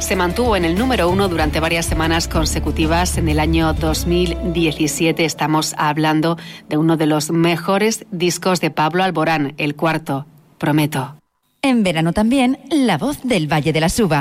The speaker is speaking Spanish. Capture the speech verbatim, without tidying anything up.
se mantuvo en el número uno durante varias semanas consecutivas en el año dos mil diecisiete. Estamos hablando de uno de los mejores discos de Pablo Alborán, el cuarto, Prometo. En verano también, La Voz del Valle de la Suba.